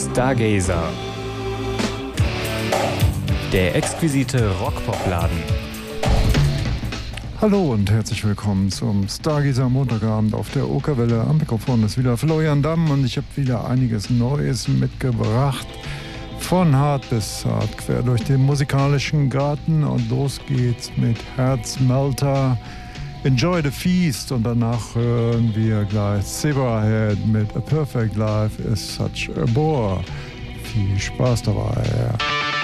Stargazer. Der exquisite Rockpopladen. Hallo und herzlich willkommen zum Stargazer Montagabend auf der Okerwelle. Am Mikrofon ist wieder Florian Damm und ich habe wieder einiges Neues mitgebracht. Von hart bis hart, quer durch den musikalischen Garten, und los geht's mit Herzmelter. Enjoy the Feast, und danach hören wir gleich Zebrahead mit A Perfect Life is Such a Bore. Viel Spaß dabei.